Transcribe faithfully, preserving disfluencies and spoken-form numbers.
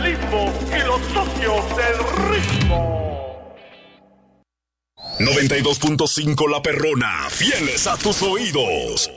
limbo y los socios del ritmo. noventa y dos punto cinco La Perrona, fieles a tus oídos.